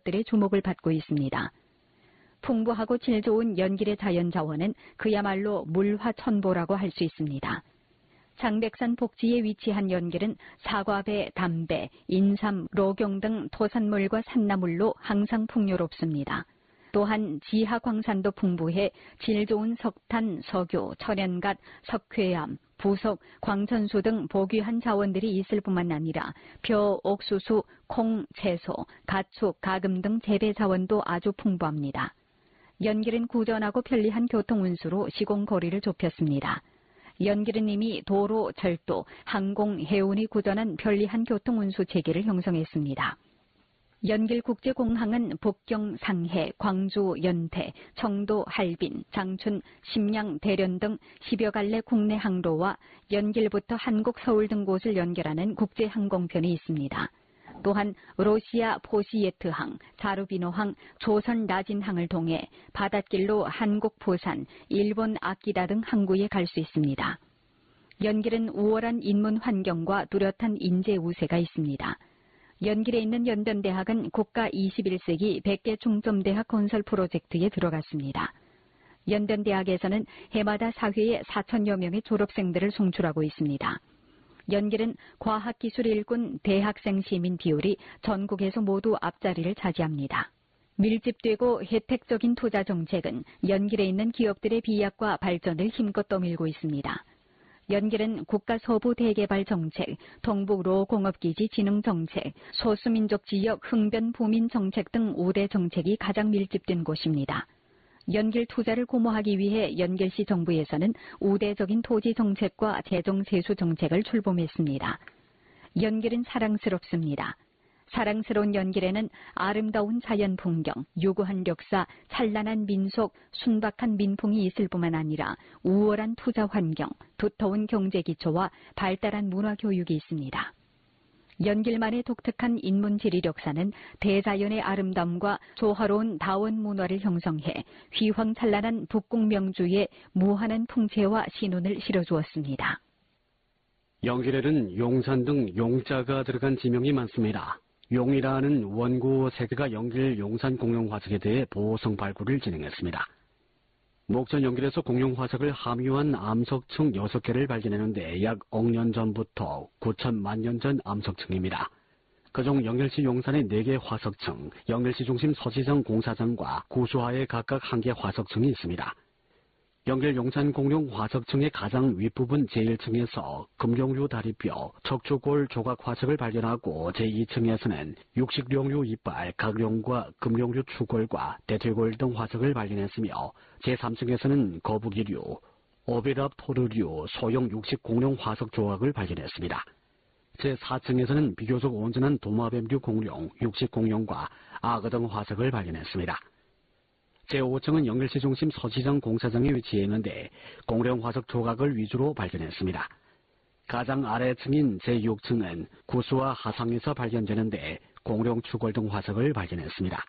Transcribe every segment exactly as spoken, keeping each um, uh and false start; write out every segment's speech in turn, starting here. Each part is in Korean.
기업들의 주목을 받고 있습니다. 풍부하고 질 좋은 연길의 자연자원은 그야말로 물화천보라고 할 수 있습니다. 장백산 복지에 위치한 연길은 사과배, 담배, 인삼, 로경 등 토산물과 산나물로 항상 풍요롭습니다. 또한 지하 광산도 풍부해 질 좋은 석탄, 석유, 천연갓, 석회암, 부석, 광천수 등 보귀한 자원들이 있을 뿐만 아니라 벼, 옥수수, 콩, 채소, 가축, 가금 등 재배 자원도 아주 풍부합니다. 연길은 구전하고 편리한 교통운수로 시공거리를 좁혔습니다. 연길은 이미 도로, 철도, 항공, 해운이 구전한 편리한 교통운수 체계를 형성했습니다. 연길국제공항은 북경, 상해, 광주, 연태, 청도, 할빈, 장춘, 심양, 대련 등 십여 갈래 국내 항로와 연길부터 한국, 서울 등 곳을 연결하는 국제항공편이 있습니다. 또한 러시아 포시예트항, 자루비노항, 조선 라진항을 통해 바닷길로 한국 부산, 일본 아키다 등 항구에 갈 수 있습니다. 연길은 우월한 인문 환경과 뚜렷한 인재 우세가 있습니다. 연길에 있는 연변대학은 국가 이십일 세기 백 개 중점대학 건설 프로젝트에 들어갔습니다. 연변대학에서는 해마다 사회에 사천여 명의 졸업생들을 송출하고 있습니다. 연길은 과학기술 일군 대학생 시민 비율이 전국에서 모두 앞자리를 차지합니다. 밀집되고 혜택적인 투자 정책은 연길에 있는 기업들의 비약과 발전을 힘껏 떠밀고 있습니다. 연길은 국가 서부 대개발 정책, 동북로 공업기지 진흥 정책, 소수민족 지역 흥변 부민 정책 등 오 대 정책이 가장 밀집된 곳입니다. 연길 투자를 고모하기 위해 연길시 정부에서는 우대적인 토지 정책과 재정 세수 정책을 출범했습니다. 연길은 사랑스럽습니다. 사랑스러운 연길에는 아름다운 자연 풍경, 유구한 역사, 찬란한 민속, 순박한 민풍이 있을 뿐만 아니라 우월한 투자 환경, 두터운 경제 기초와 발달한 문화 교육이 있습니다. 연길만의 독특한 인문 지리력사는 대자연의 아름다움과 조화로운 다원 문화를 형성해 휘황찬란한 북국 명주에 무한한 풍채와 신운을 실어주었습니다. 연길에는 용산 등 용자가 들어간 지명이 많습니다. 용이라는 원고 세계가 연길 용산 공룡화석에 대해 보호성 발굴을 진행했습니다. 목전 연길에서 공룡화석을 함유한 암석층 여섯 개를 발견했는데 약 억년 전부터 구천만 년 전 암석층입니다. 그중 연길시 용산의 네 개 화석층, 연길시 중심 서지정 공사장과 구수하에 각각 한 개 화석층이 있습니다. 연길 용산 공룡 화석층의 가장 윗부분 제일 층에서 금룡류 다리뼈, 척추골 조각 화석을 발견하고 제이 층에서는 육식룡류 이빨, 각룡과 금룡류 추골과 대퇴골 등 화석을 발견했으며 제삼 층에서는 거북이류, 오비랍토르류 소형 육식 공룡 화석 조각을 발견했습니다. 제사 층에서는 비교적 온전한 도마뱀류 공룡, 육식 공룡과 악어 등 화석을 발견했습니다. 제오 층은 연길시 중심 서지정 공사장에 위치해 있는데 공룡 화석 조각을 위주로 발견했습니다. 가장 아래층인 제육 층은 구수와 하상에서 발견되는데 공룡 추골 등 화석을 발견했습니다.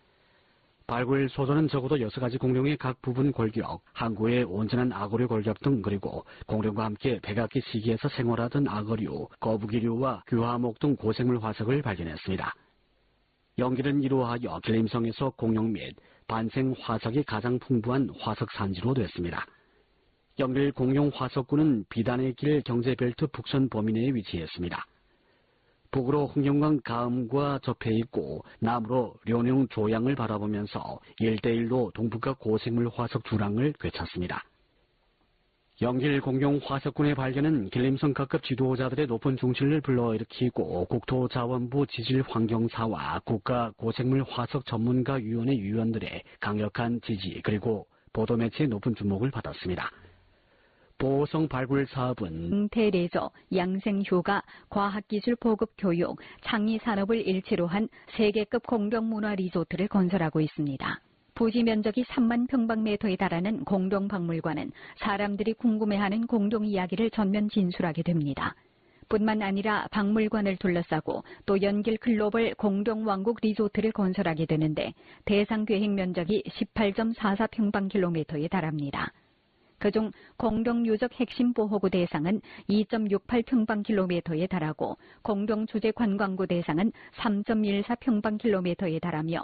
발굴 소조는 적어도 여섯 가지 공룡의 각 부분 골격, 항구의 온전한 악어류 골격 등 그리고 공룡과 함께 백악기 시기에서 생활하던 악어류, 거북이류와 귀화목 등 고생물 화석을 발견했습니다. 연길은 이로하여 길림성에서 공룡 및 반생 화석이 가장 풍부한 화석 산지로 됐습니다. 연길 공룡 화석구는 비단의 길 경제벨트 북선 범위 내에 위치했습니다. 북으로 흥룡강 가음과 접해 있고 남으로 련용 조양을 바라보면서 일대일로 동북아 고생물 화석 주랑을 되찾습니다. 연길 공룡 화석군의 발견은 길림성 각급 지도자들의 높은 중신을 불러일으키고 국토자원부 지질환경사와 국가고생물 화석 전문가위원회 위원들의 강력한 지지 그리고 보도매체의 높은 주목을 받았습니다. 보호성 발굴 사업은 대레저, 양생휴가, 과학기술 보급 교육, 창의산업을 일체로 한 세계급 공룡문화 리조트를 건설하고 있습니다. 부지 면적이 삼만 평방미터에 달하는 공룡박물관은 사람들이 궁금해하는 공룡 이야기를 전면 진술하게 됩니다. 뿐만 아니라 박물관을 둘러싸고 또 연길 글로벌 공룡왕국 리조트를 건설하게 되는데 대상 계획 면적이 십팔 점 사사 평방킬로미터에 달합니다. 그중 공룡유적 핵심 보호구 대상은 이 점 육팔 평방킬로미터에 달하고 공룡 주재 관광구 대상은 삼 점 일사 평방킬로미터에 달하며